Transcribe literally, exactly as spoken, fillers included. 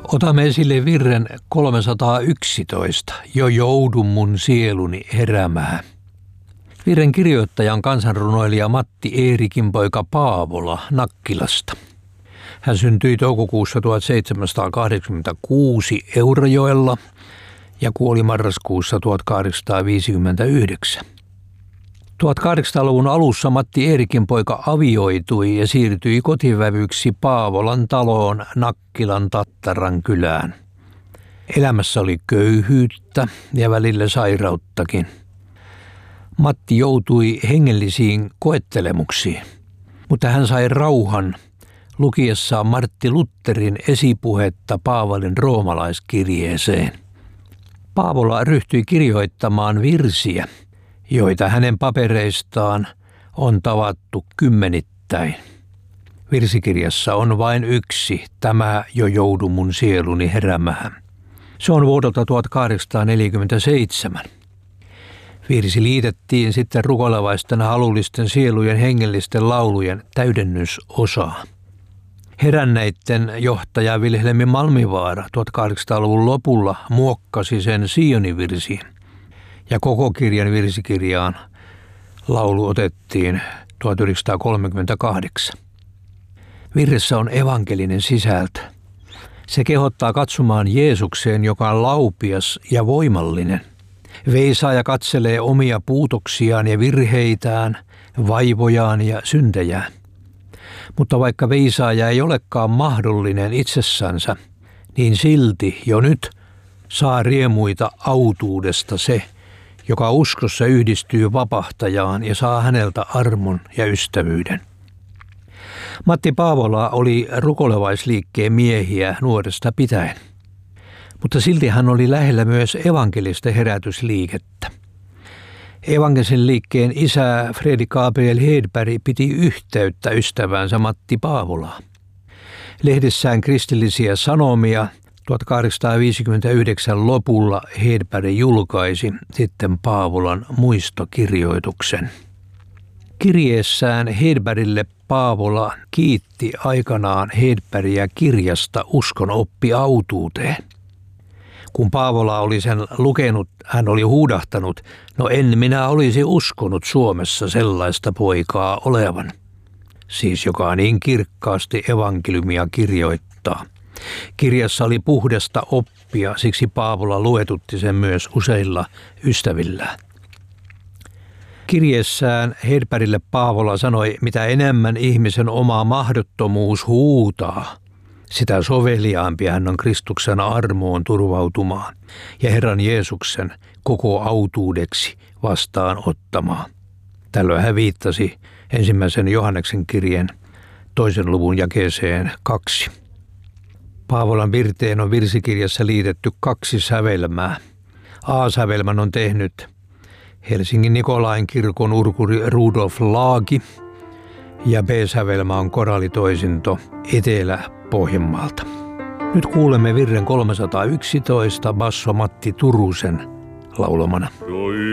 Otamme esille virren kolmesataayksitoista, jo joudun mun sieluni heräämään. Virren kirjoittaja on kansanrunoilija Matti Eerikin poika Paavola Nakkilasta. Hän syntyi toukokuussa tuhatseitsemänsataakahdeksankymmentäkuusi Eurajoella ja kuoli marraskuussa tuhatkahdeksansataaviisikymmentäyhdeksän. tuhatkahdeksansataaluvun alussa Matti Eerikin poika avioitui ja siirtyi kotivävyksi Paavolan taloon Nakkilan Tattaran kylään. Elämässä oli köyhyyttä ja välillä sairauttakin. Matti joutui hengellisiin koettelemuksiin, mutta hän sai rauhan lukiessaan Martti Lutherin esipuhetta Paavalin roomalaiskirjeeseen. Paavola ryhtyi kirjoittamaan virsiä, joita hänen papereistaan on tavattu kymmenittäin. Virsikirjassa on vain yksi, tämä jo joudu mun sieluni heräämään. Se on vuodelta tuhatkahdeksansataaneljäkymmentäseitsemän. Virsi liitettiin sitten rukoilevaisten halullisten sielujen hengellisten laulujen täydennysosaan. Heränneitten johtaja Wilhelm Malmivaara tuhatkahdeksansataaluvun lopulla muokkasi sen Sioni-virsiin ja koko kirjan virsikirjaan laulu otettiin tuhatyhdeksänsataakolmekymmentäkahdeksan. Virressä on evankelinen sisältö. Se kehottaa katsomaan Jeesukseen, joka on laupias ja voimallinen. Veisaaja katselee omia puutoksiaan ja virheitään, vaivojaan ja syntejään. Mutta vaikka veisaaja ei olekaan mahdollinen itsessänsä, niin silti jo nyt saa riemuita autuudesta se, joka uskossa yhdistyy vapahtajaan ja saa häneltä armon ja ystävyyden. Matti Paavola oli rukoilevaisliikkeen miehiä nuoresta pitäen, mutta silti hän oli lähellä myös evankelista herätysliikettä. Evankelisen liikkeen isä Fredrik Gabriel Hedberg piti yhteyttä ystävänsä Matti Paavolaa. Lehdessään Kristillisiä Sanomia tuhatkahdeksansataaviisikymmentäyhdeksän lopulla Hedberg julkaisi sitten Paavolan muistokirjoituksen. Kirjeessään Hedbergille Paavola kiitti aikanaan Hedbergia kirjasta Uskon oppi autuuteen. Kun Paavola oli sen lukenut, hän oli huudahtanut, no en minä olisi uskonut Suomessa sellaista poikaa olevan. Siis joka niin kirkkaasti evankeliumia kirjoittaa. Kirjassa oli puhdasta oppia, siksi Paavola luetutti sen myös useilla ystävillään. Kirjeessään Hedbergille Paavola sanoi, mitä enemmän ihmisen oma mahdottomuus huutaa, sitä soveliaampi hän on Kristuksen armoon turvautumaan ja Herran Jeesuksen koko autuudeksi vastaan ottamaan. Tällöin hän viittasi ensimmäisen Johanneksen kirjeen toisen luvun jakeeseen kaksi. Paavolan virteen on virsikirjassa liitetty kaksi sävelmää. A-sävelmän on tehnyt Helsingin Nikolain kirkon urkuri Rudolf Laagi ja B-sävelmä on koraalitoisinto Etelä-Pohjanmaalta. Nyt kuulemme virren kolmesataayksitoista basso Matti Turusen laulamana.